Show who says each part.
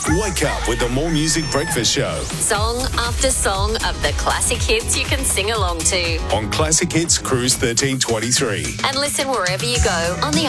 Speaker 1: Wake up with the More Music Breakfast Show
Speaker 2: Song after song of the classic hits you can sing along to.
Speaker 1: on Classic Hits Cruise 1323.
Speaker 2: And listen wherever you go on the